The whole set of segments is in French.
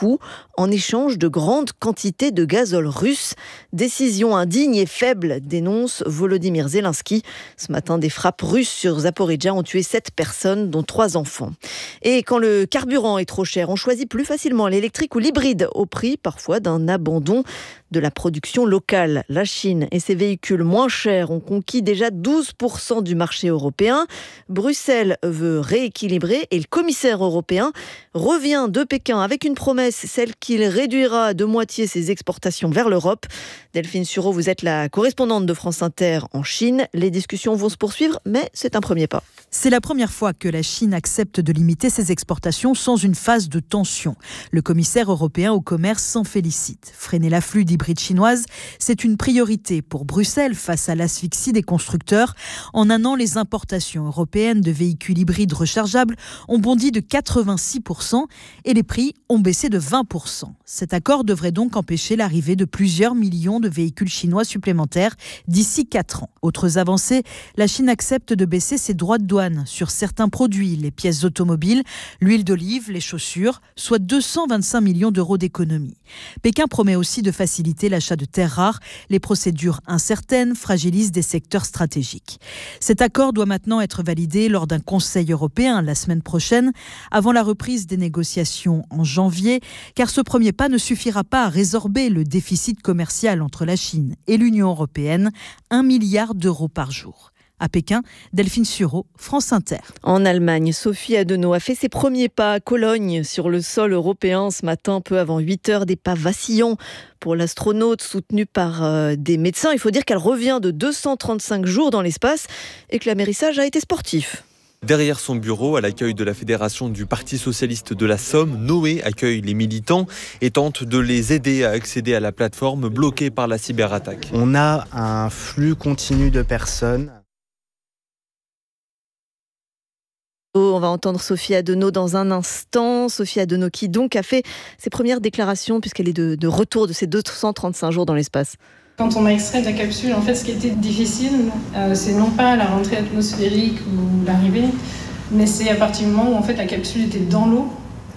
Moscou en échange de grandes quantités de gazole russe. Décision indigne et faible, dénonce Volodymyr Zelensky. Ce matin, des frappes russes sur Zaporijjia ont tué 7 personnes, dont 3 enfants. Et quand le carburant est trop cher, on choisit plus facilement l'électrique ou l'hybride, au prix parfois d'un abandon de la production locale. La Chine et ses véhicules moins chers ont conquis déjà 12% du marché européen. Bruxelles veut rééquilibrer et le commissaire européen revient de Pékin avec une promesse, celle qu'il réduira de moitié ses exportations vers l'Europe. Delphine Sureau, vous êtes la correspondante de France Inter en Chine. Les discussions vont se poursuivre, mais c'est un premier pas. C'est la première fois que la Chine accepte de limiter ses exportations sans une phase de tension. Le commissaire européen au commerce s'en félicite. Freiner l'afflux d'hybrides chinoises, c'est une priorité pour Bruxelles face à l'asphyxie des constructeurs. En un an, les importations européennes de véhicules hybrides rechargeables ont bondi de 86% et les prix ont baissé de 20%. Cet accord devrait donc empêcher l'arrivée de plusieurs millions de véhicules chinois supplémentaires d'ici 4 ans. Autres avancées, la Chine accepte de baisser ses droits de douane sur certains produits, les pièces automobiles, l'huile d'olive, les chaussures, soit 225 millions d'euros d'économies. Pékin promet aussi de faciliter l'achat de terres rares. Les procédures incertaines fragilisent des secteurs stratégiques. Cet accord doit maintenant être validé lors d'un Conseil européen la semaine prochaine, avant la reprise des négociations en janvier, car ce premier pas ne suffira pas à résorber le déficit commercial entre la Chine et l'Union européenne, 1 milliard d'euros par jour. À Pékin, Delphine Sureau, France Inter. En Allemagne, Sophie Adenau a fait ses premiers pas à Cologne sur le sol européen ce matin, peu avant 8h, des pas vacillants pour l'astronaute soutenue par des médecins. Il faut dire qu'elle revient de 235 jours dans l'espace et que l'amérissage a été sportif. Derrière son bureau, à l'accueil de la Fédération du Parti Socialiste de la Somme, Noé accueille les militants et tente de les aider à accéder à la plateforme bloquée par la cyberattaque. On a un flux continu de personnes. On va entendre Sophie Adenau dans un instant. Sophie Adenau qui donc a fait ses premières déclarations puisqu'elle est de retour de ses 235 jours dans l'espace. Quand on m'a extrait de la capsule, en fait, ce qui était difficile, c'est non pas la rentrée atmosphérique ou l'arrivée, mais c'est à partir du moment où en fait, la capsule était dans l'eau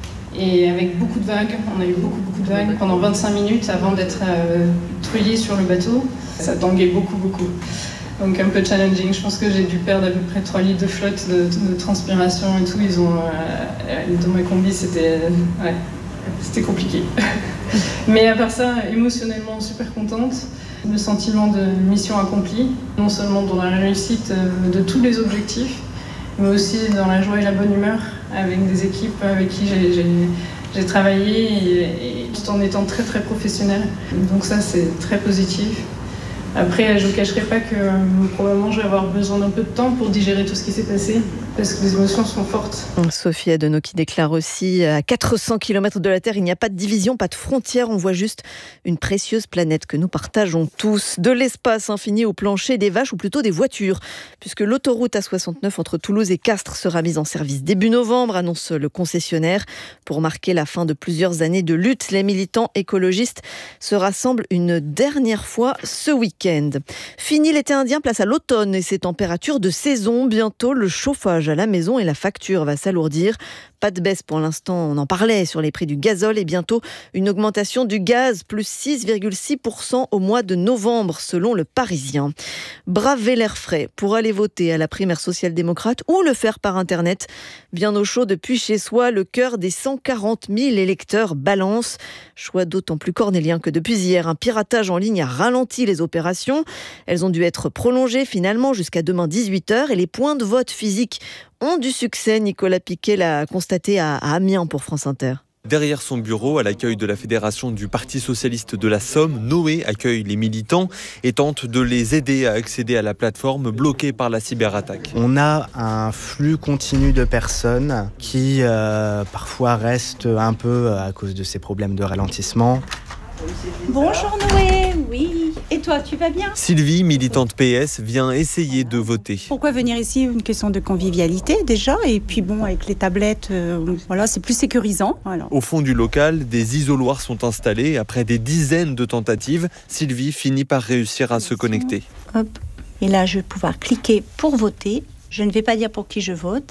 et avec beaucoup de vagues. On a eu beaucoup de vagues pendant 25 minutes avant d'être treuillé sur le bateau. Ça tanguait beaucoup. Donc un peu challenging. Je pense que j'ai dû perdre à peu près 3 litres de flotte, de transpiration et tout. Dans ma combi, c'était compliqué. Mais à part ça, émotionnellement super contente. Le sentiment de mission accomplie, non seulement dans la réussite de tous les objectifs, mais aussi dans la joie et la bonne humeur avec des équipes avec qui j'ai travaillé et tout en étant très très professionnelle. Donc ça, c'est très positif. Après, je ne vous cacherai pas que probablement je vais avoir besoin d'un peu de temps pour digérer tout ce qui s'est passé, parce que les émotions sont fortes. Sophie Adenau qui déclare aussi à 400 km de la Terre, il n'y a pas de division, pas de frontières, on voit juste une précieuse planète que nous partageons tous. De l'espace infini au plancher des vaches, ou plutôt des voitures, puisque l'autoroute A69 entre Toulouse et Castres sera mise en service début novembre, annonce le concessionnaire. Pour marquer la fin de plusieurs années de lutte, les militants écologistes se rassemblent une dernière fois ce week-end. Fini l'été indien, place à l'automne et ses températures de saison. Bientôt, le chauffage à la maison et la facture va s'alourdir. Pas de baisse pour l'instant, on en parlait sur les prix du gazole et bientôt une augmentation du gaz, plus 6,6% au mois de novembre selon le Parisien. Bravez l'air frais pour aller voter à la primaire social-démocrate ou le faire par Internet. Bien au chaud depuis chez soi, le cœur des 140 000 électeurs balance. Choix d'autant plus cornélien que depuis hier, un piratage en ligne a ralenti les opérations. Elles ont dû être prolongées finalement jusqu'à demain 18h et les points de vote physiques ont du succès. Nicolas Piquet l'a constaté à Amiens pour France Inter. Derrière son bureau, à l'accueil de la Fédération du Parti Socialiste de la Somme, Noé accueille les militants et tente de les aider à accéder à la plateforme bloquée par la cyberattaque. On a un flux continu de personnes qui parfois restent un peu à cause de ces problèmes de ralentissement. Bonjour Noé, oui. Et toi, tu vas bien ? Sylvie, militante PS, vient essayer de voter. Pourquoi venir ici ? Une question de convivialité déjà, et puis bon, avec les tablettes, c'est plus sécurisant. Voilà. Au fond du local, des isoloirs sont installés. Après des dizaines de tentatives, Sylvie finit par réussir à se connecter. Hop. Et là, je vais pouvoir cliquer pour voter. Je ne vais pas dire pour qui je vote.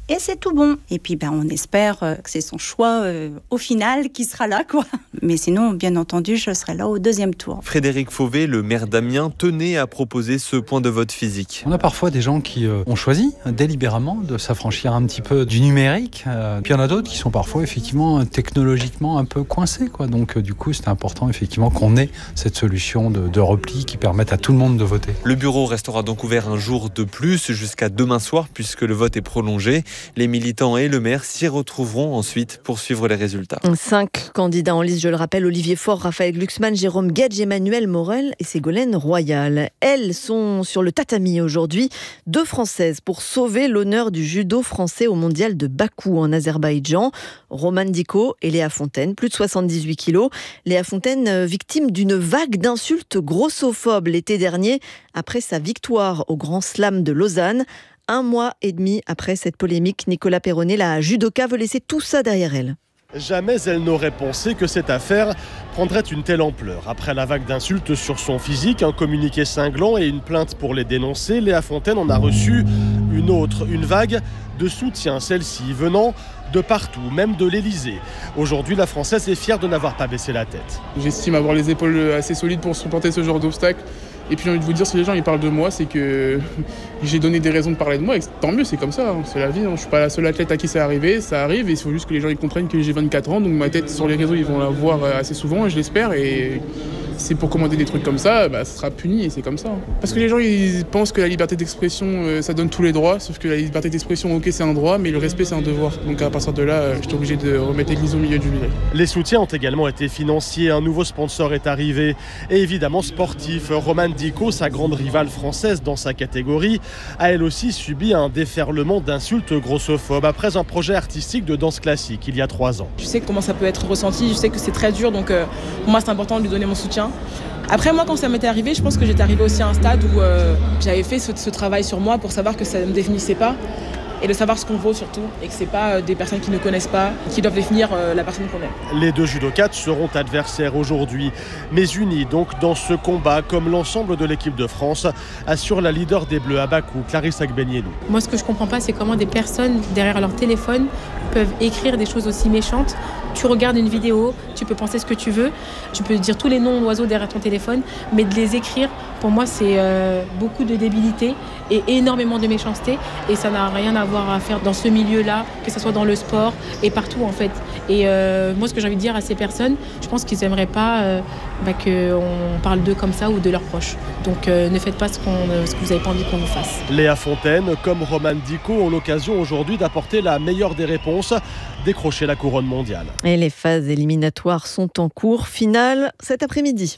et c'est tout bon. Et puis on espère que c'est son choix au final qui sera là, quoi. Mais sinon, bien entendu, je serai là au deuxième tour. Frédéric Fauvet, le maire d'Amiens, tenait à proposer ce point de vote physique. On a parfois des gens qui ont choisi délibérément de s'affranchir un petit peu du numérique. Puis il y en a d'autres qui sont parfois effectivement technologiquement un peu coincés, quoi. Donc du coup, c'est important effectivement qu'on ait cette solution de repli qui permette à tout le monde de voter. Le bureau restera donc ouvert un jour de plus jusqu'à demain soir puisque le vote est prolongé. Les militants et le maire s'y retrouveront ensuite pour suivre les résultats. 5 candidats en liste, je le rappelle, Olivier Faure, Raphaël Glucksmann, Jérôme Guedj, Emmanuelle Morel et Ségolène Royal. Elles sont sur le tatami aujourd'hui, 2 Françaises pour sauver l'honneur du judo français au mondial de Bakou en Azerbaïdjan. Romane Dicot et Léa Fontaine, plus de 78 kilos. Léa Fontaine, victime d'une vague d'insultes grossophobes l'été dernier après sa victoire au Grand Slam de Lausanne. 1 mois et demi après cette polémique, Nicolas Perronnet, la judoka, veut laisser tout ça derrière elle. Jamais elle n'aurait pensé que cette affaire prendrait une telle ampleur. Après la vague d'insultes sur son physique, un communiqué cinglant et une plainte pour les dénoncer, Léa Fontaine en a reçu une autre, une vague de soutien, celle-ci venant de partout, même de l'Elysée. Aujourd'hui, la Française est fière de n'avoir pas baissé la tête. J'estime avoir les épaules assez solides pour supporter ce genre d'obstacle. Et puis j'ai envie de vous dire, si les gens ils parlent de moi, c'est que j'ai donné des raisons de parler de moi. Et tant mieux, c'est comme ça, c'est la vie. Je ne suis pas la seule athlète à qui ça arrive. Et il faut juste que les gens ils comprennent que j'ai 24 ans. Donc ma tête sur les réseaux, ils vont la voir assez souvent, je l'espère. Et c'est pour commander des trucs comme ça, ça sera puni et c'est comme ça. Parce que les gens ils pensent que la liberté d'expression, ça donne tous les droits. Sauf que la liberté d'expression, ok, c'est un droit, mais le respect, c'est un devoir. Donc à partir de là, j'étais obligé de remettre l'église au milieu du village. Les soutiens ont également été financiers. Un nouveau sponsor est arrivé. Et évidemment sportif. Romane Dicot, sa grande rivale française dans sa catégorie, a elle aussi subi un déferlement d'insultes grossophobes après un projet artistique de danse classique il y a 3 ans. Je sais comment ça peut être ressenti, je sais que c'est très dur, donc pour moi c'est important de lui donner mon soutien. Après moi, quand ça m'était arrivé, je pense que j'étais arrivée aussi à un stade où j'avais fait ce travail sur moi pour savoir que ça ne me définissait pas. Et de savoir ce qu'on vaut surtout, et que c'est pas des personnes qui ne connaissent pas, qui doivent définir la personne qu'on est. Les 2 judokates seront adversaires aujourd'hui, mais unis donc dans ce combat, comme l'ensemble de l'équipe de France, assure la leader des Bleus à Bakou, Clarisse Agbenienou. Moi, ce que je comprends pas, c'est comment des personnes derrière leur téléphone peuvent écrire des choses aussi méchantes. Tu regardes une vidéo, tu peux penser ce que tu veux, tu peux dire tous les noms d'oiseaux derrière ton téléphone, mais de les écrire, pour moi, c'est beaucoup de débilité et énormément de méchanceté, et ça n'a rien à voir à faire dans ce milieu-là, que ce soit dans le sport et partout en fait. Et moi, ce que j'ai envie de dire à ces personnes, je pense qu'ils n'aimeraient pas qu'on parle d'eux comme ça ou de leurs proches. Donc ne faites pas ce que vous n'avez pas envie qu'on vous fasse. Léa Fontaine, comme Romane Dicot, ont l'occasion aujourd'hui d'apporter la meilleure des réponses, décrocher la couronne mondiale. Et les phases éliminatoires sont en cours. Finale cet après-midi.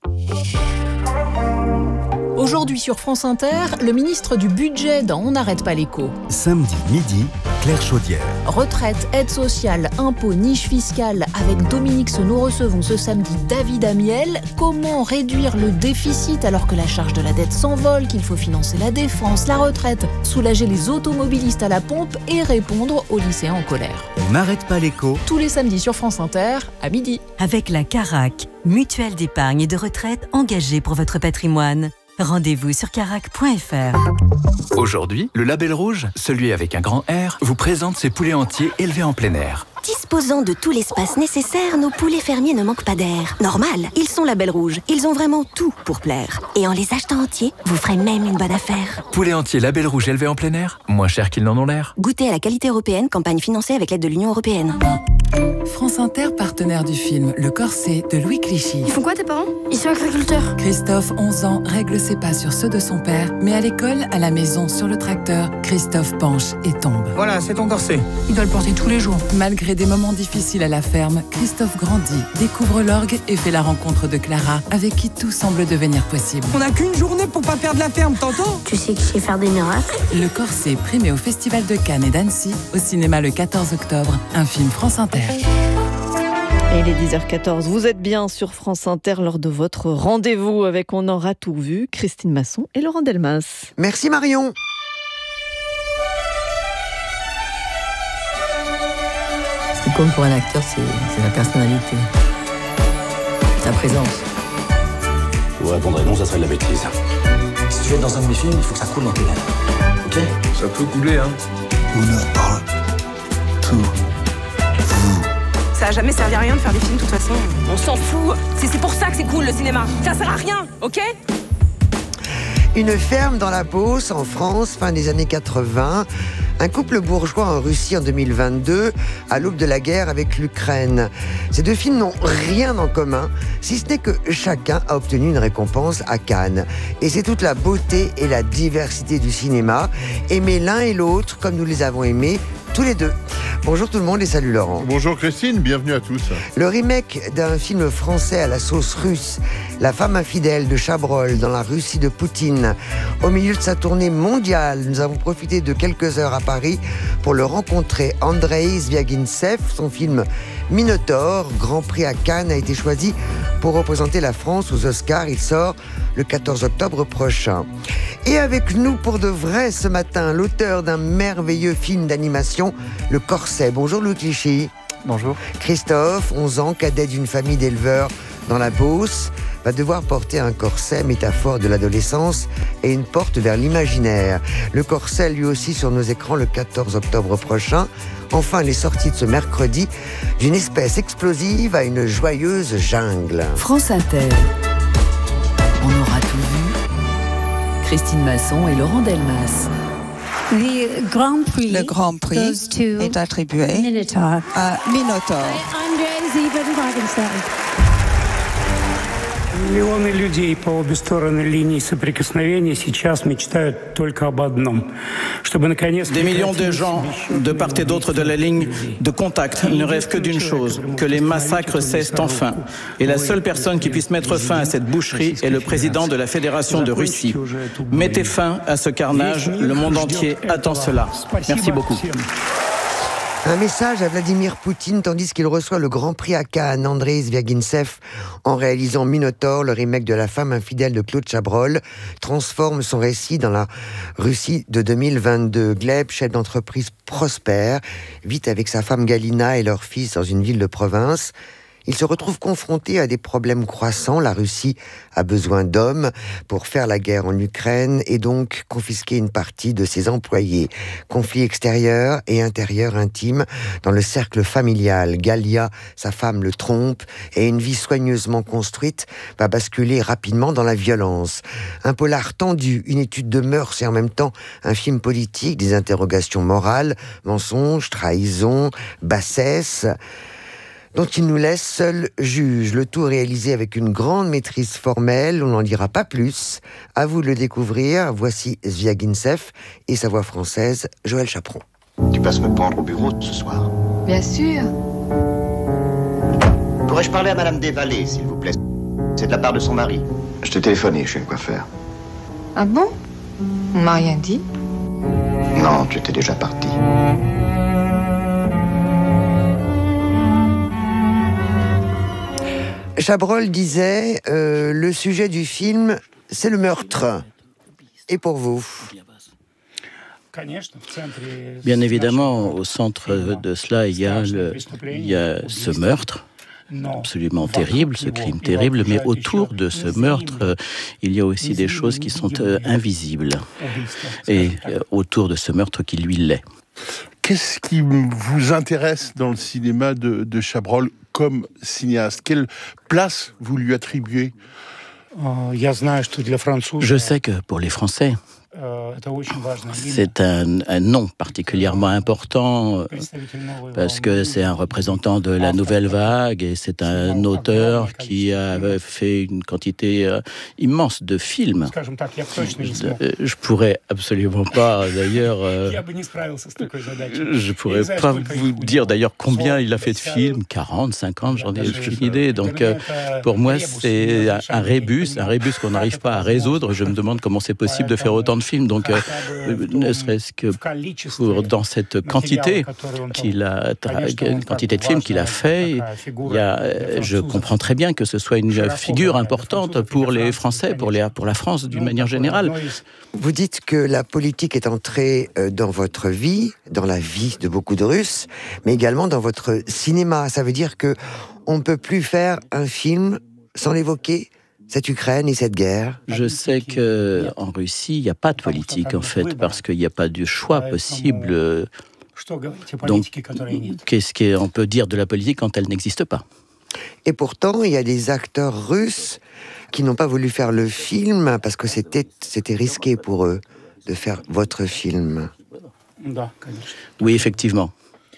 Aujourd'hui sur France Inter, le ministre du Budget dans On n'arrête pas l'écho. Samedi midi, Claire Chaudière. Retraite, aide sociale, impôts, niche fiscale. Avec Dominique, nous recevons ce samedi David Amiel. Comment réduire le déficit alors que la charge de la dette s'envole, qu'il faut financer la défense, la retraite, soulager les automobilistes à la pompe et répondre aux lycéens en colère. On n'arrête pas l'écho. Tous les samedis sur France Inter, à midi. Avec la Carac, mutuelle d'épargne et de retraite engagée pour votre patrimoine. Rendez-vous sur carac.fr. Aujourd'hui, le Label Rouge, celui avec un grand R, vous présente ses poulets entiers élevés en plein air. Disposant de tout l'espace nécessaire, nos poulets fermiers ne manquent pas d'air. Normal, ils sont Label Rouge. Ils ont vraiment tout pour plaire. Et en les achetant entiers, vous ferez même une bonne affaire. Poulets entiers Label Rouge élevés en plein air, moins cher qu'ils n'en ont l'air. Goûtez à la qualité européenne, campagne financée avec l'aide de l'Union européenne. France Inter, partenaire du film Le Corset de Louis Clichy. Ils font quoi tes parents? Ils sont agriculteurs. Christophe, 11 ans, règle ses pas sur ceux de son père, mais à l'école, à la maison, sur le tracteur, Christophe penche et tombe. Voilà, c'est ton corset. Il doit le porter tous les jours. Malgré des moments difficiles à la ferme, Christophe grandit, découvre l'orgue et fait la rencontre de Clara, avec qui tout semble devenir possible. On n'a qu'une journée pour pas perdre la ferme, t'entends? Tu sais que je sais faire des miracles. Le Corset, primé au Festival de Cannes et d'Annecy, au cinéma le 14 octobre, un film France Inter. Et il est 10h14, vous êtes bien sur France Inter lors de votre rendez-vous avec On aura tout vu, Christine Masson et Laurent Delmas. Merci Marion. Ce qui compte pour un acteur, c'est la personnalité, sa présence. Je vous répondrais non, ça serait de la bêtise. Si tu veux être dans un de mes films, il faut que ça coule dans tes veines. Ok? Ça peut couler, hein. Una parle tout vous. Ça a jamais servi à rien de faire des films de toute façon. On s'en fout. C'est pour ça que c'est cool le cinéma. Ça sert à rien, ok ? Une ferme dans la Beauce, en France, fin des années 80. Un couple bourgeois en Russie en 2022, à l'aube de la guerre avec l'Ukraine. Ces deux films n'ont rien en commun, si ce n'est que chacun a obtenu une récompense à Cannes. Et c'est toute la beauté et la diversité du cinéma, aimer l'un et l'autre comme nous les avons aimés tous les deux. Bonjour tout le monde et salut Laurent. Bonjour Christine, bienvenue à tous. Le remake d'un film français à la sauce russe, La femme infidèle de Chabrol dans la Russie de Poutine. Au milieu de sa tournée mondiale, nous avons profité de quelques heures à Paris pour le rencontrer. Andrei Zvyagintsev, son film Minotaure, Grand Prix à Cannes, a été choisi pour représenter la France aux Oscars. Il sort le 14 octobre prochain. Et avec nous pour de vrai ce matin, l'auteur d'un merveilleux film d'animation, Le Corset. Bonjour Louis Clichy. Bonjour. Christophe, 11 ans, cadet d'une famille d'éleveurs dans la Beauce, va devoir porter un corset, métaphore de l'adolescence, et une porte vers l'imaginaire. Le Corset, lui aussi, sur nos écrans le 14 octobre prochain. Enfin, les sorties de ce mercredi, d'une espèce explosive à une joyeuse jungle. France Inter. On aura tout vu. Christine Masson et Laurent Delmas. Le Grand Prix est attribué à Minotaure. Миллионы людей по обе стороны линии соприкосновения сейчас мечтают только об одном. Чтобы наконец... Des millions de gens, de part et d'autre de la ligne de contact, ne rêvent que d'une chose, que les massacres cessent enfin. Et la seule personne qui puisse mettre fin à cette boucherie est le président de la Fédération de Russie. Mettez fin à ce carnage, le monde entier attend cela. Merci beaucoup. Un message à Vladimir Poutine tandis qu'il reçoit le Grand Prix à Cannes. Andrei Zvyagintsev, en réalisant Minotaure, le remake de La femme infidèle de Claude Chabrol, transforme son récit dans la Russie de 2022. Gleb, chef d'entreprise prospère, vit avec sa femme Galina et leur fils dans une ville de province. Il se retrouve confronté à des problèmes croissants. La Russie a besoin d'hommes pour faire la guerre en Ukraine et donc confisquer une partie de ses employés. Conflit extérieur et intérieur intime dans le cercle familial. Galia, sa femme, le trompe et une vie soigneusement construite va basculer rapidement dans la violence. Un polar tendu, une étude de mœurs et en même temps un film politique, des interrogations morales, mensonges, trahison, bassesse, dont il nous laisse seul juge. Le tout réalisé avec une grande maîtrise formelle, on n'en dira pas plus. À vous de le découvrir. Voici Zvyagintsev et sa voix française, Joël Chaperon. Tu passes me prendre au bureau ce soir? Bien sûr. Pourrais-je parler à Madame Desvallées, s'il vous plaît? C'est de la part de son mari. Je t'ai téléphoné chez le coiffeur. Ah bon? On m'a rien dit. Non, tu étais déjà parti. Chabrol disait le sujet du film, c'est le meurtre. Et pour vous? Bien évidemment, au centre de cela, il y a ce meurtre absolument terrible, ce crime terrible, mais autour de ce meurtre, il y a aussi des choses qui sont invisibles. Et autour de ce meurtre qui lui l'est. Qu'est-ce qui vous intéresse dans le cinéma de Chabrol comme cinéaste? Quelle place vous lui attribuez? Je sais que pour les Français, c'est un nom particulièrement important parce que c'est un représentant de la nouvelle vague et c'est un auteur qui a fait une quantité immense de films. Je pourrais absolument pas d'ailleurs je pourrais pas vous dire d'ailleurs combien il a fait de films, 40, 50, j'en ai aucune idée. Donc pour moi c'est un rébus qu'on n'arrive pas à résoudre. Je me demande comment c'est possible de faire autant de films. Donc, ne serait-ce que dans cette quantité quantité de films qu'il a fait, je comprends très bien que ce soit une figure importante pour les Français, pour la France d'une manière générale. Vous dites que la politique est entrée dans votre vie, dans la vie de beaucoup de Russes, mais également dans votre cinéma. Ça veut dire que on ne peut plus faire un film sans l'évoquer cette Ukraine et cette guerre? Je sais qu'en Russie, il n'y a pas de politique, en fait, parce qu'il n'y a pas de choix possible. Donc, qu'est-ce qu'on peut dire de la politique quand elle n'existe pas? Et pourtant, il y a des acteurs russes qui n'ont pas voulu faire le film parce que c'était risqué pour eux de faire votre film. Oui, effectivement.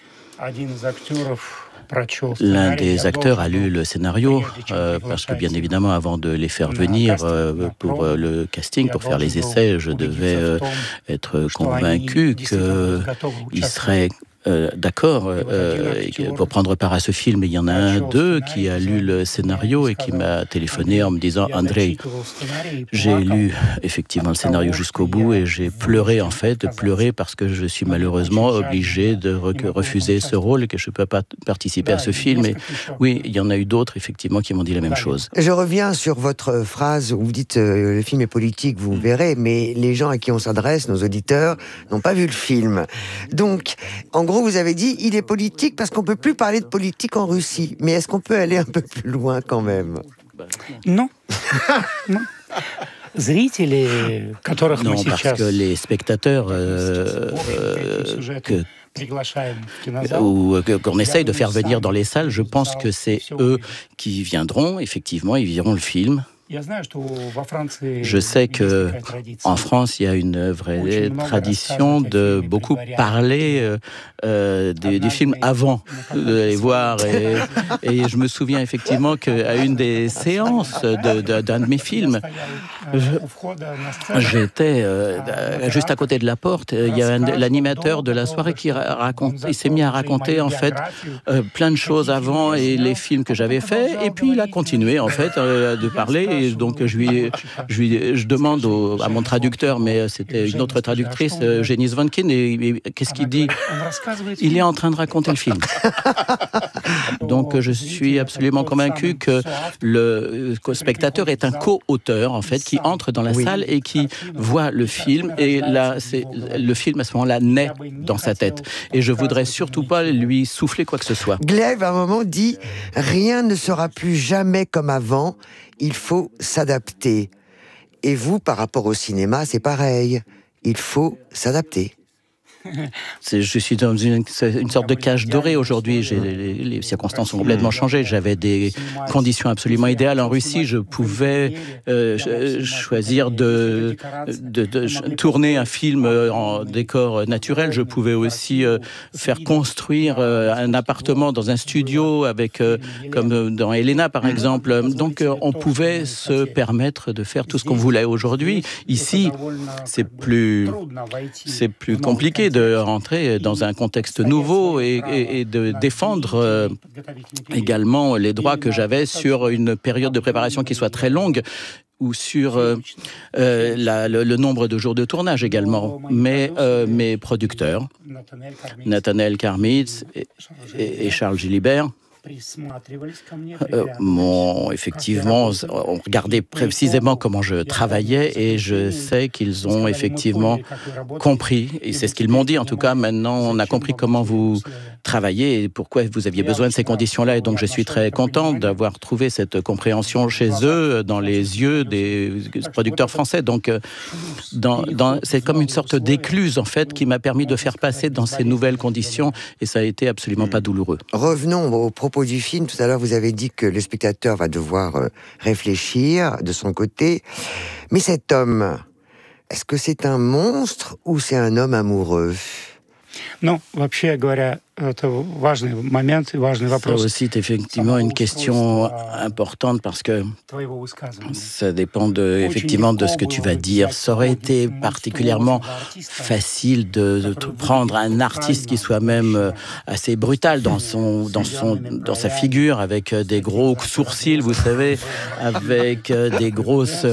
L'un des acteurs a lu le scénario, parce que bien évidemment, avant de les faire venir pour le casting, pour faire les essais, je devais être convaincu qu'ils seraient d'accord pour prendre part à ce film. Il y en a un d'eux qui a lu le scénario et qui m'a téléphoné en me disant « Andrei, j'ai lu effectivement le scénario jusqu'au bout et j'ai pleuré en fait, parce que je suis malheureusement obligé de refuser ce rôle et que je ne peux pas participer à ce film. » Et oui, il y en a eu d'autres effectivement qui m'ont dit la même chose. Je reviens sur votre phrase où vous dites le film est politique, vous verrez, mais les gens à qui on s'adresse, nos auditeurs, n'ont pas vu le film. Donc, en gros, vous avez dit, il est politique parce qu'on ne peut plus parler de politique en Russie. Mais est-ce qu'on peut aller un peu plus loin quand même? Non. Non. Non, parce que les spectateurs qu'on essaye de faire venir dans les salles, je pense que c'est eux qui viendront, effectivement, ils verront le film. Je sais qu'en France, il y a une vraie tradition de beaucoup parler des films avant de les voir. Et je me souviens effectivement qu'à une des séances d'un de mes films, j'étais juste à côté de la porte. Il y a l'animateur de la soirée qui il s'est mis à raconter en fait plein de choses avant et les films que j'avais faits. Et puis il a continué en fait de parler. Et donc je demande à mon traducteur, mais c'était une autre traductrice, Eugénie Zvonkin, et qu'est-ce qu'il dit? Il est en train de raconter le film. Donc je suis absolument convaincu que le spectateur est un co-auteur en fait qui entre dans la salle et qui voit le film, et là le film à ce moment-là naît dans sa tête. Et je voudrais surtout pas lui souffler quoi que ce soit. Gleb à un moment dit « Rien ne sera plus jamais comme avant, il faut s'adapter ». Et vous, par rapport au cinéma, c'est pareil. Il faut s'adapter. Je suis dans une sorte de cage dorée aujourd'hui. Les circonstances ont complètement changé. J'avais des conditions absolument idéales en Russie. Je pouvais choisir de tourner un film en décor naturel. Je pouvais aussi faire construire un appartement dans un studio, comme dans Elena par exemple. Donc on pouvait se permettre de faire tout ce qu'on voulait. Aujourd'hui, ici, c'est plus compliqué de rentrer dans un contexte nouveau et de défendre également les droits que j'avais sur une période de préparation qui soit très longue, ou sur le nombre de jours de tournage également. Mais mes producteurs, Nathanaël Karmitz et Charles Gilibert, effectivement, on regardait précisément comment je travaillais, et je sais qu'ils ont effectivement compris, et c'est ce qu'ils m'ont dit en tout cas. Maintenant on a compris comment vous travaillez et pourquoi vous aviez besoin de ces conditions-là, et donc je suis très content d'avoir trouvé cette compréhension chez eux, dans les yeux des producteurs français. Donc c'est comme une sorte d'écluse en fait qui m'a permis de faire passer dans ces nouvelles conditions, et ça a été absolument pas douloureux. Revenons au propos du film. Tout à l'heure, vous avez dit que le spectateur va devoir réfléchir de son côté. Mais cet homme, est-ce que c'est un monstre ou c'est un homme amoureux? Non, вообще говоря, это важный момент и важный вопрос. Ça aussi est effectivement une question importante, parce que ça dépend effectivement de ce que tu vas dire. Ça aurait été particulièrement facile de prendre un artiste qui soit même assez brutal dans sa figure, avec des gros sourcils, vous savez, avec des grosses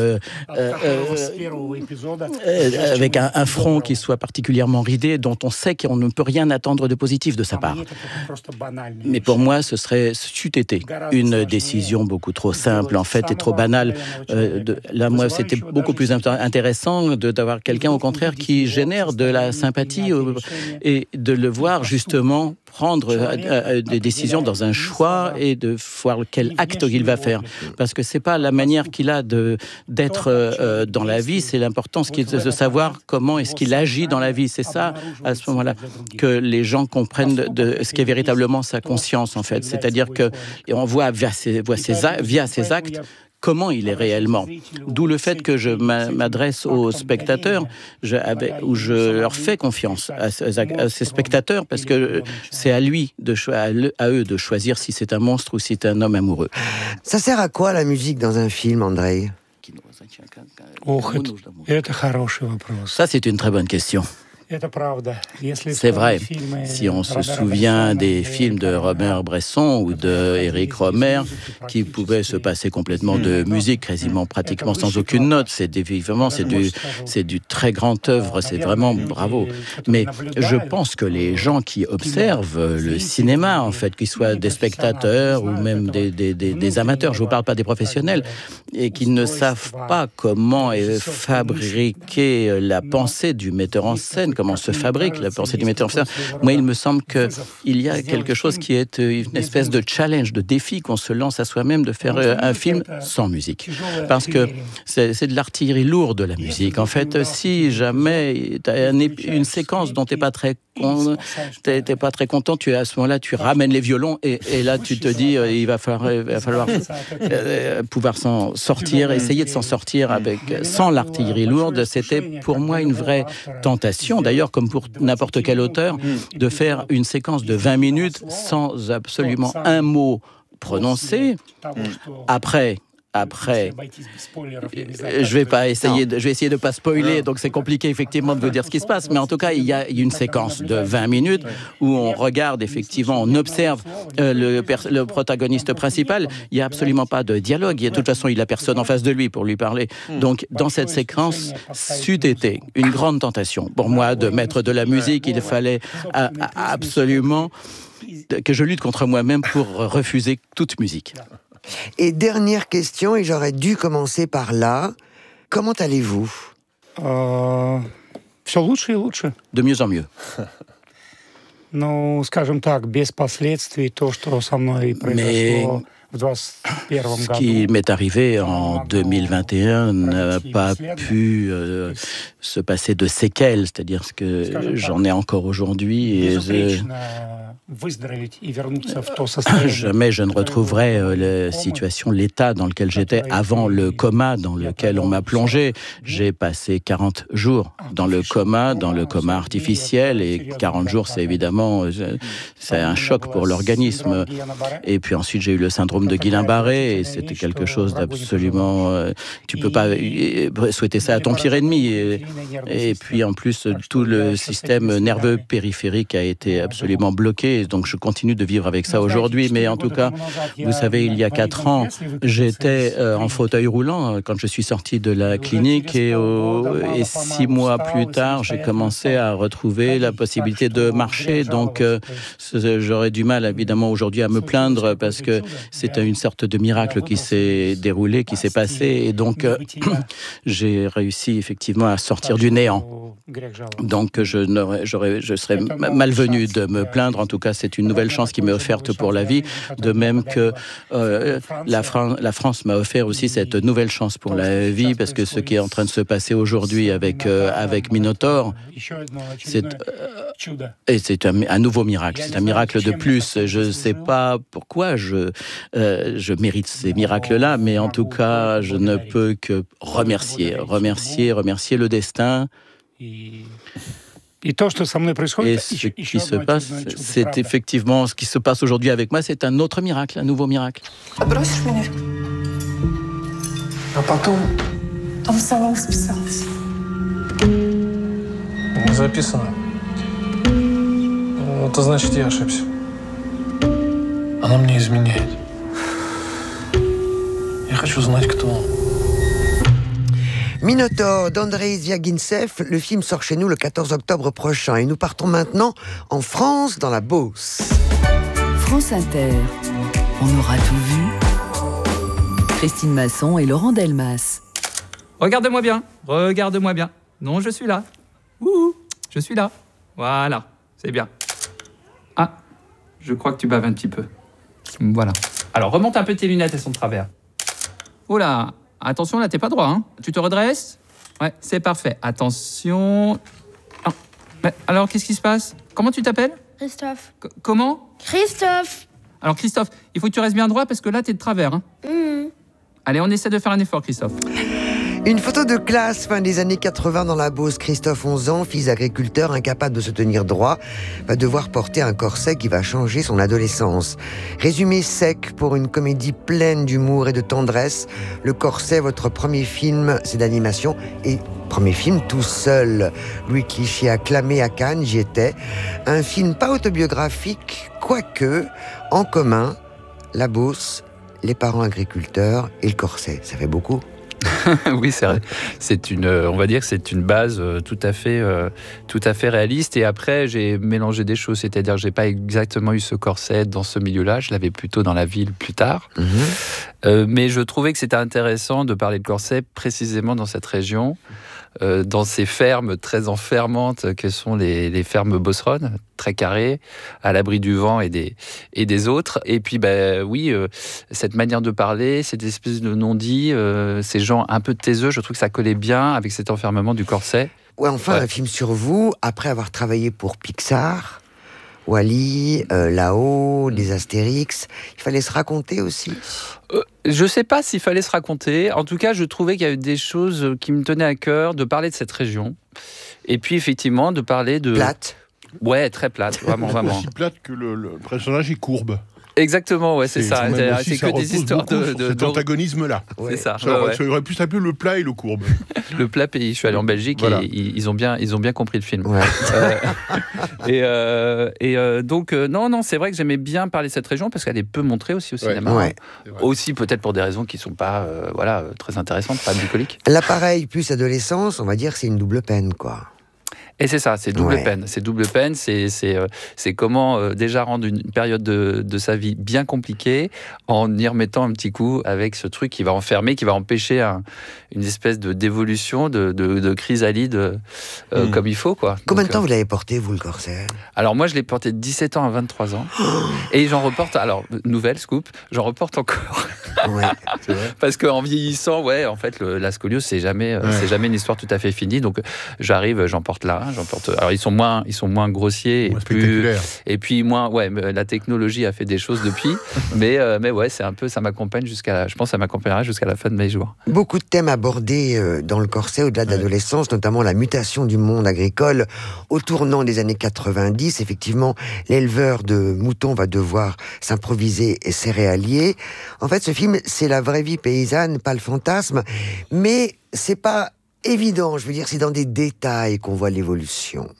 avec un front qui soit particulièrement ridé, dont on sait qu'on ne peut rien attendre de positif de sa part. Mais pour moi, c'eût été une décision beaucoup trop simple, en fait, et trop banale. Là, moi, c'était beaucoup plus intéressant d'avoir quelqu'un, au contraire, qui génère de la sympathie, et de le voir, justement, prendre des décisions dans un choix et de voir quel acte il va faire. Parce que c'est pas la manière qu'il a d'être dans la vie, c'est l'importance de savoir comment est-ce qu'il agit dans la vie. C'est ça, à ce moment-là, que les gens comprennent de ce qu'est véritablement sa conscience, en fait. C'est-à-dire qu'on voit via ses actes comment il est réellement. D'où le fait que je m'adresse aux spectateurs, où je leur fais confiance à ces spectateurs, parce que c'est à eux de choisir si c'est un monstre ou si c'est un homme amoureux. Ça sert à quoi la musique dans un film, Andrei ? Ça, c'est une très bonne question. C'est vrai. Si on se souvient des films de Robert Bresson ou de Éric Rohmer, qui pouvaient se passer complètement de musique, quasiment pratiquement sans aucune note, c'est du très grand œuvre, c'est vraiment bravo. Mais je pense que les gens qui observent le cinéma, en fait, qu'ils soient des spectateurs ou même des amateurs, je ne vous parle pas des professionnels, et qui ne savent pas comment est fabriquée la pensée du metteur en scène, comment se fabrique la pensée du metteur en scène. Moi, il me semble qu'il y a quelque chose qui est une espèce de challenge, de défi qu'on se lance à soi-même de faire un film sans musique. Parce que c'est de l'artillerie lourde, la musique. En fait, si jamais tu as une séquence dont tu n'es pas très content, à ce moment-là, tu ramènes les violons et là, tu te dis, il va falloir pouvoir s'en sortir, essayer de s'en sortir sans l'artillerie lourde. C'était pour moi une vraie tentation, d'ailleurs, comme pour n'importe quel auteur, de faire une séquence de 20 minutes sans absolument un mot prononcé. Après, je vais essayer de pas spoiler, donc c'est compliqué effectivement de vous dire ce qui se passe, mais en tout cas, il y a une séquence de 20 minutes où on regarde effectivement, on observe le protagoniste principal. Il n'y a absolument pas de dialogue. De toute façon, il n'a personne en face de lui pour lui parler. Donc, dans cette séquence, c'eût été une grande tentation pour moi de mettre de la musique. Il fallait absolument que je lutte contre moi-même pour refuser toute musique. Et dernière question, et j'aurais dû commencer par là. Comment allez-vous ? De mieux en mieux. Mais ce qui m'est arrivé en 2021 n'a pas pu se passer de séquelles, c'est-à-dire que j'en ai encore aujourd'hui et jamais je ne retrouverai l'état dans lequel j'étais avant le coma dans lequel on m'a plongé. J'ai passé 40 jours dans le coma artificiel, et 40 jours, c'est évidemment c'est un choc pour l'organisme. Et puis ensuite, j'ai eu le syndrome de Guillain-Barré, et c'était quelque chose d'absolument... tu peux pas souhaiter ça à ton pire ennemi. Et puis en plus, tout le système nerveux périphérique a été absolument bloqué. Donc je continue de vivre avec ça aujourd'hui. Mais en tout cas, vous savez, il y a 4 ans, j'étais en fauteuil roulant quand je suis sorti de la clinique. Et 6 mois plus tard, j'ai commencé à retrouver la possibilité de marcher. Donc j'aurais du mal, évidemment, aujourd'hui à me plaindre, parce que c'était une sorte de miracle qui s'est déroulé, qui s'est passé. Et donc, j'ai réussi effectivement à sortir du néant. Donc, je serais malvenu de me plaindre. En tout cas, c'est une nouvelle chance qui m'est offerte pour la vie. De même que la France m'a offert aussi cette nouvelle chance pour la vie, parce que ce qui est en train de se passer aujourd'hui avec Minotaur, c'est un nouveau miracle. C'est un miracle de plus. Je ne sais pas pourquoi je mérite ces miracles-là, mais en tout cas, je ne peux que remercier le destin. Et ce qui se passe, c'est effectivement ce qui se passe aujourd'hui avec moi, c'est un autre miracle, un nouveau miracle. А потом... Там в салон списалась. Не записано. Это значит, я ошибся. Она мне изменяет. Я хочу знать, кто он. Minotaur d'Andrei Zviagintsev, le film sort chez nous le 14 octobre prochain. Et nous partons maintenant en France, dans la Beauce. France Inter. On aura tout vu. Christine Masson et Laurent Delmas. Regardez-moi bien. Non, je suis là. Je suis là. Voilà, c'est bien. Ah, Je crois que tu baves un petit peu. Voilà. Alors, remonte un peu tes lunettes, elles sont de travers. Oula, attention, là, t'es pas droit, hein. Tu te redresses ? Ouais, c'est parfait. Attention. Ah. Mais alors, qu'est-ce qui se passe ? Comment tu t'appelles ? Christophe. Comment ? Christophe. Alors, Christophe, il faut que tu restes bien droit parce que là, t'es de travers, hein. Allez, on essaie de faire un effort, Christophe. Une photo de classe, fin des années 80 dans la Beauce. Christophe, 11 ans, fils d'agriculteur, incapable de se tenir droit, va devoir porter un corset qui va changer son adolescence. Résumé sec pour une comédie pleine d'humour et de tendresse. Le Corset, votre premier film, c'est d'animation et premier film tout seul. Louis Clichy acclamé à Cannes, j'y étais. Un film pas autobiographique, quoique, en commun, la Beauce, les parents agriculteurs et le Corset. Ça fait beaucoup. Oui, c'est vrai. On va dire que c'est une base tout à fait réaliste. Et après, j'ai mélangé des choses, c'est-à-dire que j'ai pas exactement eu ce corset dans ce milieu-là. Je l'avais plutôt dans la ville plus tard. Mais je trouvais que c'était intéressant de parler de corset précisément dans cette région. Dans ces fermes très enfermantes que sont les fermes beauceronnes, très carrées, à l'abri du vent et des autres. Et puis, oui, cette manière de parler, cette espèce de non-dit, ces gens un peu taiseux, je trouve que ça collait bien avec cet enfermement du corset. Ouais, enfin, un film sur vous, après avoir travaillé pour Pixar, Wall-E, Là-haut, les Astérix, il fallait se raconter aussi. Je sais pas s'il fallait se raconter. En tout cas, je trouvais qu'il y avait des choses qui me tenaient à cœur, de parler de cette région. Et puis, effectivement, de parler de... Plate. Ouais, très plate, vraiment. Aussi plate que le personnage est courbe. Exactement, ouais, c'est ça. C'est que des histoires de cet antagonisme-là. Ouais. C'est ça. Ça aurait pu s'appeler le plat et le courbe. Le plat pays. Je suis allé en Belgique et ils ont bien compris le film. Ouais. Donc non, c'est vrai que j'aimais bien parler de cette région parce qu'elle est peu montrée aussi au cinéma. Ouais. Aussi peut-être pour des raisons qui sont pas très intéressantes, pas bucoliques. L'appareil plus adolescence, on va dire, c'est une double peine, quoi. Et c'est ça, c'est double peine. C'est double peine, c'est comment déjà rendre une période de sa vie bien compliquée en y remettant un petit coup avec ce truc qui va enfermer, qui va empêcher une espèce d'évolution, de chrysalide comme il faut, quoi. Combien de temps vous l'avez porté, vous, le corset ? Alors moi, je l'ai porté de 17 ans à 23 ans. Et j'en reporte, alors, nouvelle scoop, j'en reporte encore. Ouais, c'est vrai. Parce qu'en vieillissant, en fait, la scoliose, c'est jamais une histoire tout à fait finie. Donc j'arrive, j'en porte là. Alors ils sont moins grossiers et puis moins la technologie a fait des choses depuis mais c'est un peu, ça m'accompagne je pense que ça m'accompagnera jusqu'à la fin de mes jours. Beaucoup de thèmes abordés dans le corset au-delà de l'adolescence, notamment la mutation du monde agricole au tournant des années 90. Effectivement, l'éleveur de moutons va devoir s'improviser céréalier. En fait, ce film, c'est la vraie vie paysanne, pas le fantasme, mais c'est pas évident, je veux dire, c'est dans des détails qu'on voit l'évolution.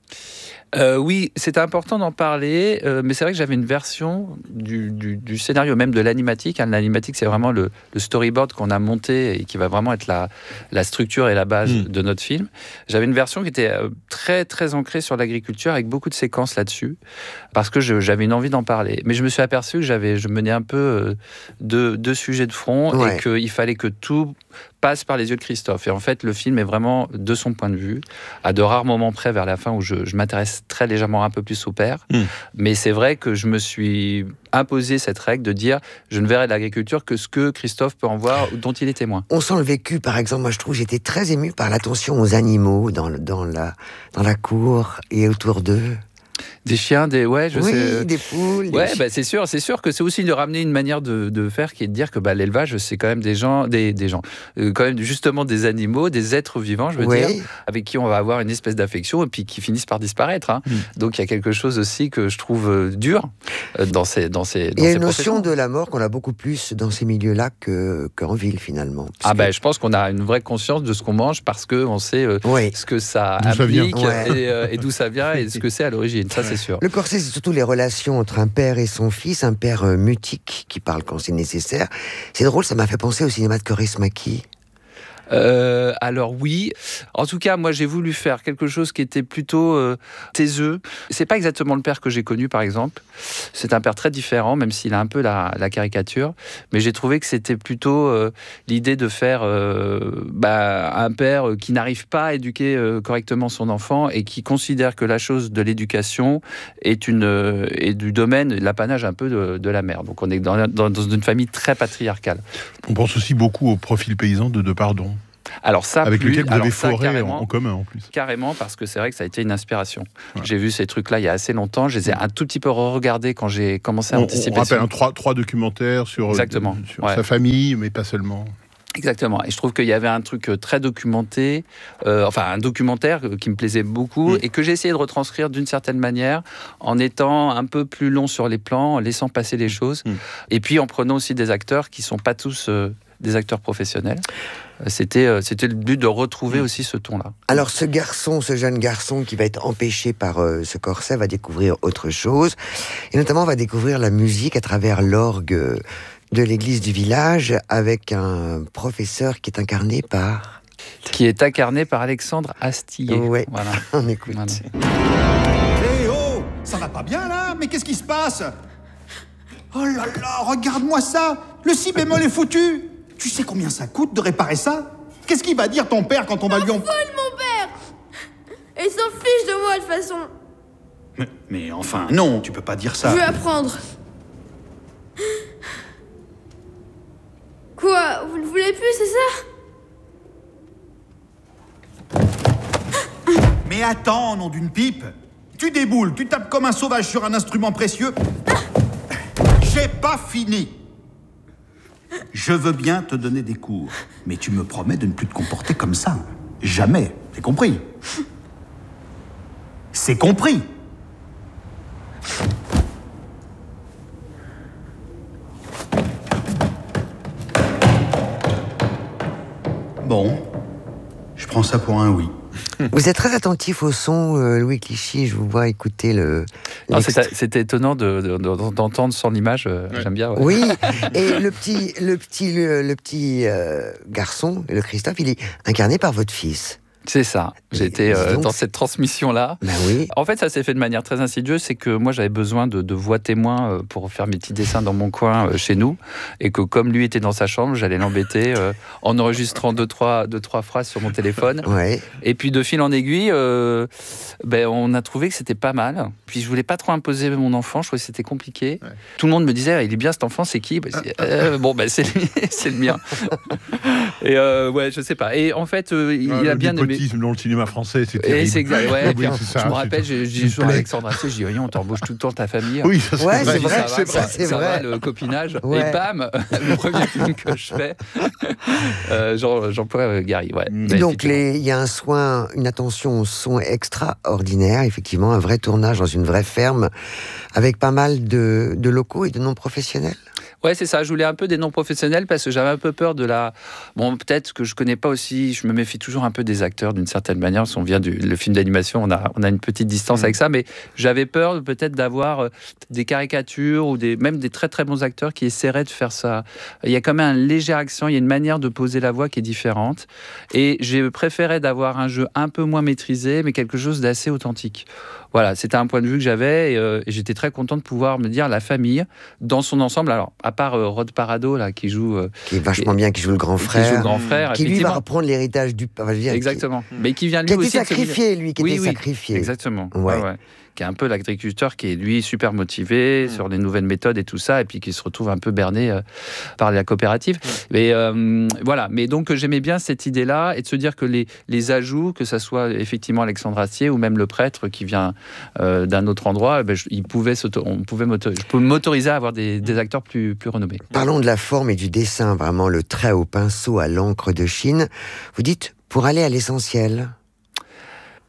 Oui, c'était important d'en parler, mais c'est vrai que j'avais une version du scénario, même de l'animatique. L'animatique, c'est vraiment le storyboard qu'on a monté et qui va vraiment être la structure et la base de notre film. J'avais une version qui était très, très ancrée sur l'agriculture, avec beaucoup de séquences là-dessus, parce que j'avais une envie d'en parler. Mais je me suis aperçu que je menais un peu deux sujets de front et qu'il fallait que tout passe par les yeux de Christophe. Et en fait, le film est vraiment de son point de vue, à de rares moments près vers la fin où je m'intéresse très légèrement un peu plus au père. Mais c'est vrai que je me suis imposé cette règle de dire je ne verrai de l'agriculture que ce que Christophe peut en voir, dont il est témoin. On sent le vécu, par exemple. Moi, je trouve, j'étais très ému par l'attention aux animaux dans la cour et autour d'eux. Des chiens, des sais. Des poules. C'est sûr que c'est aussi de ramener une manière de faire qui est de dire que l'élevage, c'est quand même des gens, quand même justement des animaux, des êtres vivants, je veux dire, avec qui on va avoir une espèce d'affection et puis qui finissent par disparaître. Donc il y a quelque chose aussi que je trouve dur dans ces Il y a une notion de la mort qu'on a beaucoup plus dans ces milieux-là qu'en ville finalement. Je pense qu'on a une vraie conscience de ce qu'on mange parce qu'on sait ce que ça implique et d'où ça vient et ce que c'est à l'origine. Ça, c'est sûr. Le corset, c'est surtout les relations entre un père et son fils, un père mutique qui parle quand c'est nécessaire. C'est drôle, ça m'a fait penser au cinéma de Kaurismäki. Alors oui. En tout cas, moi, j'ai voulu faire quelque chose qui était plutôt taiseux. C'est pas exactement le père que j'ai connu, par exemple. C'est un père très différent, même s'il a un peu la caricature. Mais j'ai trouvé que c'était plutôt l'idée de faire un père qui n'arrive pas à éduquer correctement son enfant et qui considère que la chose de l'éducation est du domaine, l'apanage un peu de la mère. Donc on est dans une famille très patriarcale. On pense aussi beaucoup au profil paysan de Depardon. Alors ça, avec lequel vous avez foré en commun en plus. Carrément, parce que c'est vrai que ça a été une inspiration. Ouais. J'ai vu ces trucs-là il y a assez longtemps. Je les ai un tout petit peu re-regardés quand j'ai commencé à anticiper. On rappelle trois documentaires sur sa famille, mais pas seulement. Exactement. Et je trouve qu'il y avait un truc très documenté, un documentaire qui me plaisait beaucoup et que j'ai essayé de retranscrire d'une certaine manière en étant un peu plus long sur les plans, en laissant passer les choses. Et puis en prenant aussi des acteurs qui ne sont pas tous des acteurs professionnels. C'était le but de retrouver aussi ce ton-là. Alors ce jeune garçon qui va être empêché par ce corset va découvrir autre chose. Et notamment va découvrir la musique à travers l'orgue de l'église du village avec un professeur qui est incarné par... Qui est incarné par Alexandre Astier. Ouais, voilà. On écoute. Voilà. Oh, ça va pas bien là? Mais qu'est-ce qui se passe? Oh là là, regarde-moi ça! Le si bémol est foutu! Tu sais combien ça coûte de réparer ça? Qu'est-ce qu'il va dire ton père quand on va lui en... folle, mon père! Et il s'en fiche de moi de toute façon. Mais enfin, non, tu peux pas dire ça. Je veux apprendre. Quoi? Vous ne voulez plus, c'est ça? Mais attends, nom d'une pipe! Tu déboules, tu tapes comme un sauvage sur un instrument précieux. J'ai pas fini! Je veux bien te donner des cours, mais tu me promets de ne plus te comporter comme ça. Jamais. C'est compris? C'est compris? Bon, je prends ça pour un oui. Vous êtes très attentif au son, Louis Clichy, je vous vois écouter le... C'était étonnant d'entendre son image, j'aime bien. Ouais. Oui, et le petit garçon, le Christophe, il est incarné par votre fils. C'est ça. J'étais dans cette transmission-là. Ben oui. En fait, ça s'est fait de manière très insidieuse. C'est que moi, j'avais besoin de voix témoins pour faire mes petits dessins dans mon coin chez nous. Et que comme lui était dans sa chambre, j'allais l'embêter en enregistrant deux, trois phrases sur mon téléphone. Ouais. Et puis, de fil en aiguille, on a trouvé que c'était pas mal. Puis, je voulais pas trop imposer mon enfant. Je trouvais que c'était compliqué. Ouais. Tout le monde me disait, il est bien cet enfant, c'est qui? C'est lui, c'est le mien. Et je sais pas. Et en fait, il a bien aimé. Dans le cinéma français, c'est terrible. C'est exact. Ouais, oui, c'est ça, je me rappelle, j'ai dit sur Alexandre Astier, je dis, on t'embauche tout le temps ta famille. Oui, ça, c'est vrai. Ça va, le copinage. Ouais. Et bam, le premier film que je fais, j'emploie Gary. Ouais. Donc, il y a un soin, une attention au son extraordinaire, effectivement, un vrai tournage dans une vraie ferme, avec pas mal de locaux et de non-professionnels. Ouais, c'est ça. Je voulais un peu des non-professionnels parce que j'avais un peu peur de la... Bon, peut-être que je connais pas aussi... Je me méfie toujours un peu des acteurs d'une certaine manière. Si on vient le film d'animation, on a une petite distance avec ça. Mais j'avais peur peut-être d'avoir des caricatures ou même des très très bons acteurs qui essaieraient de faire ça. Il y a quand même un léger accent. Il y a une manière de poser la voix qui est différente. Et j'ai préféré d'avoir un jeu un peu moins maîtrisé, mais quelque chose d'assez authentique. Voilà, c'était un point de vue que j'avais et j'étais très content de pouvoir me dire la famille dans son ensemble. Alors, à part Rod Parado là qui joue, qui est vachement bien, qui joue le grand frère, qui joue le grand frère, qui lui va reprendre l'héritage du père. Exactement. Mais qui vient lui aussi sacrifié, lui, qui était sacrifié. Exactement. Ouais. Ouais. Qui est un peu l'agriculteur qui est lui super motivé sur les nouvelles méthodes et tout ça, et puis qui se retrouve un peu berné par la coopérative. Mais voilà. Mais donc j'aimais bien cette idée-là et de se dire que les ajouts, que ça soit effectivement Alexandre Astier ou même le prêtre qui vient d'un autre endroit, je peux m'autoriser à avoir des acteurs plus renommés. Parlons de la forme et du dessin, vraiment le trait au pinceau à l'encre de Chine. Vous dites pour aller à l'essentiel.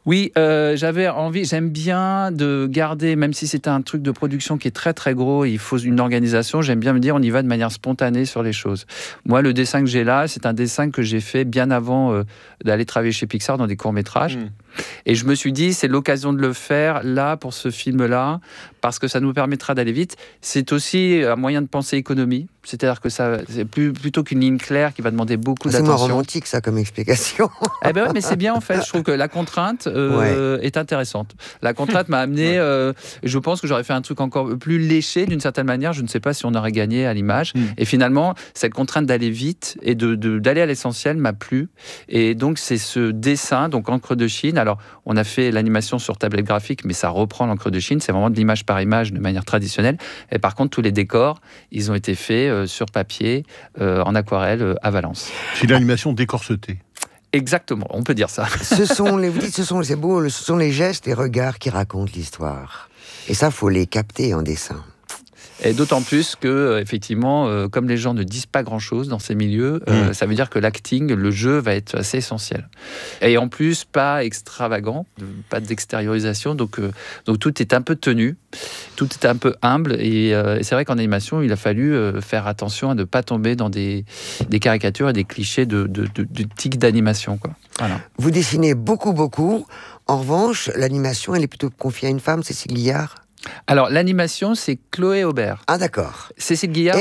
Oui, j'avais envie, j'aime bien de garder, même si c'est un truc de production qui est très très gros, il faut une organisation, j'aime bien me dire on y va de manière spontanée sur les choses. Moi, le dessin que j'ai là, c'est un dessin que j'ai fait bien avant d'aller travailler chez Pixar dans des courts-métrages. Et je me suis dit, c'est l'occasion de le faire là, pour ce film-là, parce que ça nous permettra d'aller vite. C'est aussi un moyen de penser économie, c'est-à-dire que ça, c'est plutôt qu'une ligne claire qui va demander beaucoup d'attention. C'est moins romantique, ça, comme explication. Eh ben ouais, mais c'est bien, en fait. Je trouve que la contrainte est intéressante. La contrainte m'a amené, je pense que j'aurais fait un truc encore plus léché, d'une certaine manière. Je ne sais pas si on aurait gagné à l'image. Et finalement, cette contrainte d'aller vite et d'aller à l'essentiel m'a plu. Et donc, c'est ce dessin, donc encre de Chine. Alors, on a fait l'animation sur tablette graphique, mais ça reprend l'encre de Chine. C'est vraiment de l'image par image de manière traditionnelle. Et par contre, tous les décors, ils ont été faits sur papier, en aquarelle, à Valence. C'est l'animation décorsetée. Exactement, on peut dire ça. Vous dites, c'est beau, ce sont les gestes, les regards qui racontent l'histoire. Et ça, faut les capter en dessin. Et d'autant plus que, effectivement, comme les gens ne disent pas grand-chose dans ces milieux, ça veut dire que l'acting, le jeu, va être assez essentiel. Et en plus, pas extravagant, pas d'extériorisation, donc tout est un peu tenu, tout est un peu humble. Et c'est vrai qu'en animation, il a fallu faire attention à ne pas tomber dans des caricatures et des clichés de tics d'animation, quoi. Voilà. Vous dessinez beaucoup. En revanche, l'animation, elle est plutôt confiée à une femme, Cécile Guillard. Alors, l'animation, c'est Chloé Aubert. Ah, d'accord. Cécile Guillard,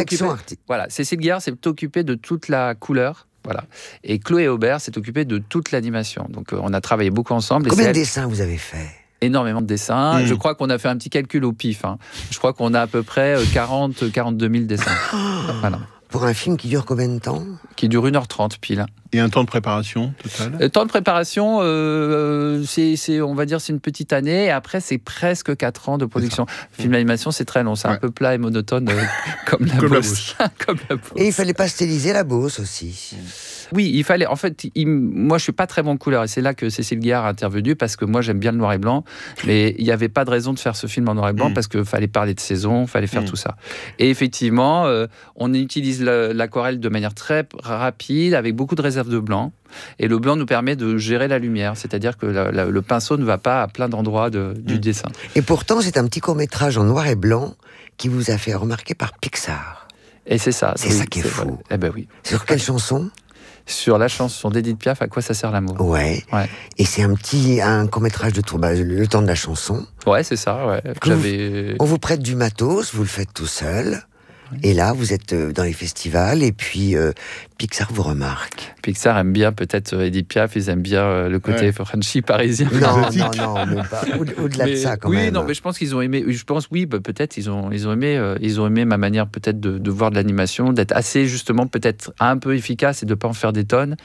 Cécile Guillard s'est occupée de toute la couleur. Voilà. Et Chloé Aubert s'est occupée de toute l'animation. Donc, on a travaillé beaucoup ensemble. Combien de dessins vous avez fait ? Énormément de dessins. Je crois qu'on a fait un petit calcul au pif. Je crois qu'on a à peu près 42 000 dessins. Voilà. Pour un film qui dure combien de temps ? Qui dure 1h30 pile. Et un temps de préparation total ? Temps de préparation, c'est, on va dire, c'est une petite année. Et après, c'est presque 4 ans de production. Film d'animation, c'est très long. C'est un peu plat et monotone, comme la Beauce. Comme la Beauce. Et il fallait pasteliser la Beauce aussi. Oui, il fallait. En fait, moi, je suis pas très bon couleur, et c'est là que Cécile Guillard a intervenu, parce que moi, j'aime bien le noir et blanc, mais il n'y avait pas de raison de faire ce film en noir et blanc, parce qu'il fallait parler de saison, il fallait faire tout ça. Et effectivement, on utilise l'aquarelle de manière très rapide, avec beaucoup de réserve de blanc. Et le blanc nous permet de gérer la lumière, c'est-à-dire que le pinceau ne va pas à plein d'endroits du dessin. Et pourtant, c'est un petit court-métrage en noir et blanc qui vous a fait remarquer par Pixar. Et c'est ça. C'est ça qui est fou. Vrai. Eh ben oui. Sur quelle chanson ? Sur la chanson d'Edith Piaf, À quoi ça sert l'amour. Ouais. Et c'est un court-métrage de tour, le temps de la chanson. Ouais, c'est ça, ouais. On vous prête du matos, vous le faites tout seul. Et là, vous êtes dans les festivals, et puis Pixar vous remarque. Pixar aime bien peut-être Edith Piaf, ils aiment bien le côté Frenchy parisien. Non, mais pas au-delà de ça quand même. Oui, non, mais je pense qu'ils ont aimé. Je pense, oui, peut-être ils ont aimé ma manière peut-être de voir de l'animation, d'être assez justement peut-être un peu efficace et de pas en faire des tonnes.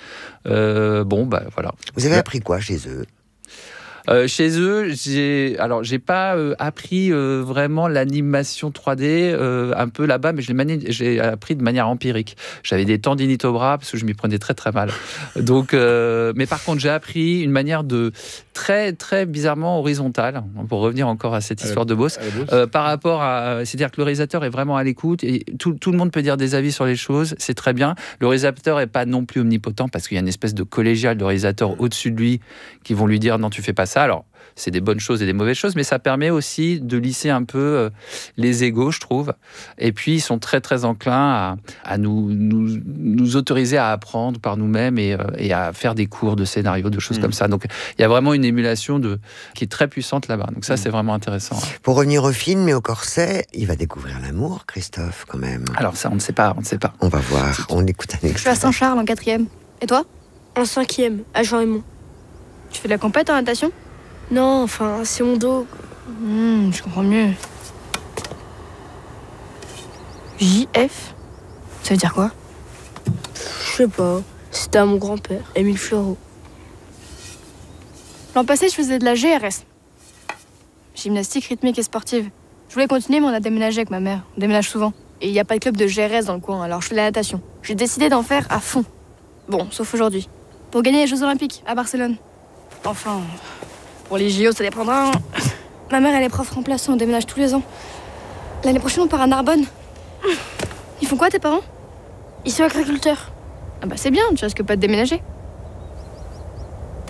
Voilà. Vous avez appris quoi chez eux ? Chez eux, j'ai pas appris vraiment l'animation 3D un peu là-bas, mais j'ai appris de manière empirique. J'avais des tendinites au bras parce que je m'y prenais très très mal. Donc, mais par contre, j'ai appris une manière de très très bizarrement horizontale, pour revenir encore à cette histoire de Beauce, par rapport à, c'est-à-dire que le réalisateur est vraiment à l'écoute et tout le monde peut dire des avis sur les choses, c'est très bien. Le réalisateur est pas non plus omnipotent parce qu'il y a une espèce de collégial de réalisateurs au-dessus de lui qui vont lui dire non, tu fais pas ça. Alors, c'est des bonnes choses et des mauvaises choses, mais ça permet aussi de lisser un peu les égos, je trouve. Et puis, ils sont très, très enclins à nous autoriser à apprendre par nous-mêmes et à faire des cours de scénario, de choses comme ça. Donc, il y a vraiment une émulation qui est très puissante là-bas. Donc ça, c'est vraiment intéressant. Pour revenir au film et au corset, il va découvrir l'amour, Christophe, quand même. Alors ça, on ne sait pas. On va voir, on écoute un extrait. Je suis à Saint-Charles en 4e. Et toi ? En 5e, à Jean-Raymond. Tu fais de la compète en natation ? Non, enfin, c'est mon dos. Je comprends mieux. JF ? Ça veut dire quoi ? Je sais pas. C'était à mon grand-père, Émile Fleureau. L'an passé, je faisais de la GRS. Gymnastique rythmique et sportive. Je voulais continuer, mais on a déménagé avec ma mère. On déménage souvent. Et il n'y a pas de club de GRS dans le coin, alors je fais de la natation. J'ai décidé d'en faire à fond. Bon, sauf aujourd'hui. Pour gagner les Jeux Olympiques à Barcelone. Enfin, pour les JO, ça dépendra. Ma mère, elle est prof remplaçante, on déménage tous les ans. L'année prochaine, on part à Narbonne. Ils font quoi, tes parents ? Ils sont agriculteurs. Ah bah c'est bien, tu risques pas de déménager. T'as pas soif ?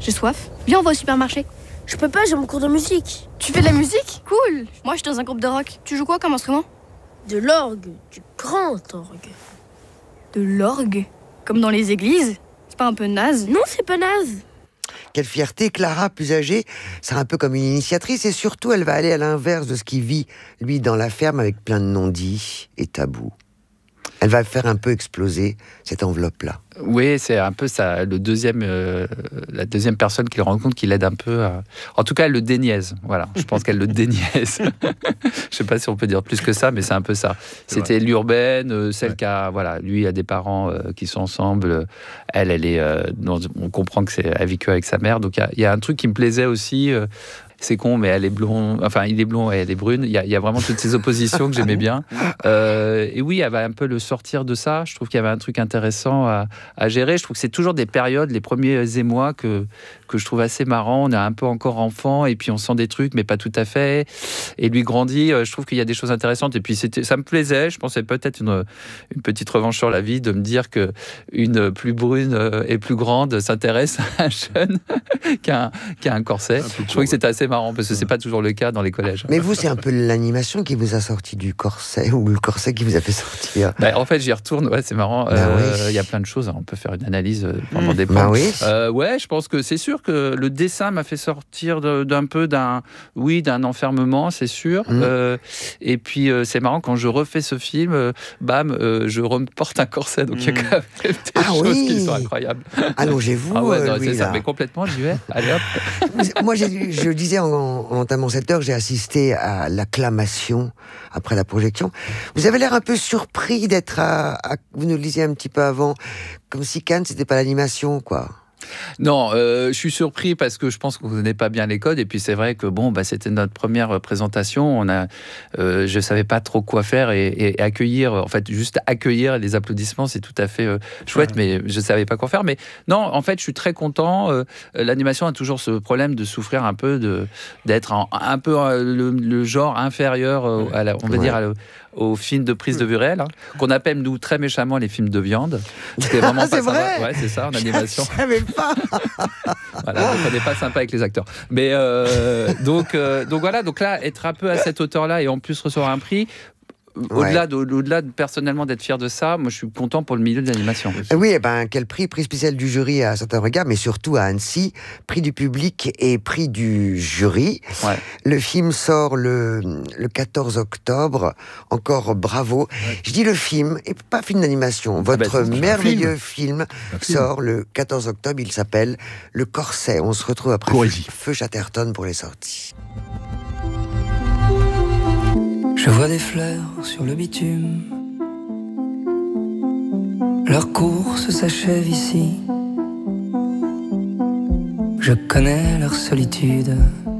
J'ai soif. Viens, on va au supermarché. Je peux pas, j'ai mon cours de musique. Tu fais de la musique? Cool. Moi, je suis dans un groupe de rock. Tu joues quoi comme instrument? De l'orgue, du grand orgue. De l'orgue? Comme dans les églises? C'est pas un peu naze? Non, c'est pas naze. Quelle fierté, Clara, plus âgée, c'est un peu comme une initiatrice et surtout elle va aller à l'inverse de ce qu'il vit, lui, dans la ferme avec plein de non-dits et tabous. Elle va faire un peu exploser cette enveloppe-là. Oui, c'est un peu ça, la deuxième personne qu'il rencontre qui l'aide un peu à... En tout cas, elle le déniaise. Voilà, je pense qu'elle le déniaise. Je sais pas si on peut dire plus que ça, mais c'est un peu ça. C'était l'urbaine, celle qui a... Voilà, lui a des parents qui sont ensemble. Elle est... on comprend qu'elle vit que avec sa mère. Donc, il y a un truc qui me plaisait aussi... c'est con, mais elle est blonde. Enfin, il est blond et elle est brune. Il y a vraiment toutes ces oppositions que j'aimais bien. Et oui, elle va un peu le sortir de ça. Je trouve qu'il y avait un truc intéressant à gérer. Je trouve que c'est toujours des périodes, les premiers émois que je trouve assez marrant. On est un peu encore enfant et puis on sent des trucs, mais pas tout à fait. Et lui grandit. Je trouve qu'il y a des choses intéressantes. Et puis ça me plaisait. Je pensais peut-être une petite revanche sur la vie de me dire que une plus brune et plus grande s'intéresse à un jeune qui a un corset. Je trouvais que c'était assez marrant parce que c'est pas toujours le cas dans les collèges. Mais vous, c'est un peu l'animation qui vous a sorti du corset ou le corset qui vous a fait sortir? En fait, j'y retourne. Ouais, c'est marrant. Il y a plein de choses. On peut faire une analyse pendant des points. Ouais, je pense que c'est sûr que le dessin m'a fait sortir d'un enfermement, c'est sûr. Et puis c'est marrant quand je refais ce film, je reporte un corset. Donc il y a quand même des choses qui sont incroyables. Allongez-vous. C'est ça. Mais complètement, j'y vais. Allez hop. Moi, je disais en entamant cette heure, j'ai assisté à l'acclamation après la projection. Vous avez l'air un peu surpris d'être vous nous le disiez un petit peu avant, comme si Cannes, c'était pas l'animation, quoi. Non, je suis surpris parce que je pense qu'on ne connaît pas bien les codes. Et puis c'est vrai que c'était notre première présentation. Je ne savais pas trop quoi faire et accueillir. En fait, juste accueillir les applaudissements, c'est tout à fait chouette, mais je ne savais pas quoi faire. Mais non, en fait, je suis très content. L'animation a toujours ce problème de souffrir un peu, d'être un peu le genre inférieur, on va dire, aux films de prise de vue réelle, qu'on appelle, nous, très méchamment les films de viande. C'était vraiment pas vrai. Ouais, c'est ça, en animation. Je savais pas. Voilà, donc on n'est pas sympa avec les acteurs. Mais donc voilà, donc là, être un peu à cette hauteur-là et en plus recevoir un prix, au-delà de personnellement d'être fier de ça, moi je suis content pour le milieu de l'animation. Oui, quel prix spécial du jury à certains regards, mais surtout à Annecy, prix du public et prix du jury. Ouais. Le film sort le 14 octobre, encore bravo. Ouais. Je dis le film, et pas film d'animation, votre merveilleux film sort le 14 octobre, il s'appelle Le Corset. On se retrouve après Feu Chatterton pour les sorties. Je vois des fleurs sur le bitume. Leur course s'achève ici. Je connais leur solitude.